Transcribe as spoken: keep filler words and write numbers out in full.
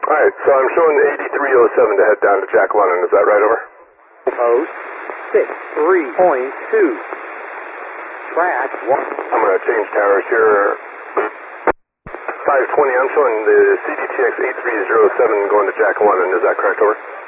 Alright, so I'm showing eighty-three oh seven to head down to Jack London. Is that right, over? Post six three point two. Track one. I'm going to change towers here. five twenty, I'm showing the C D T X eight three oh seven going to Jack London. Is that correct, over?